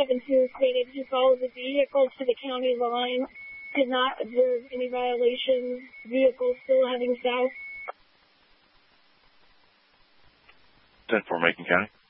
472 stated he followed the vehicle to the county line, did not observe any violations, vehicle still heading south. 10-4, Macon County.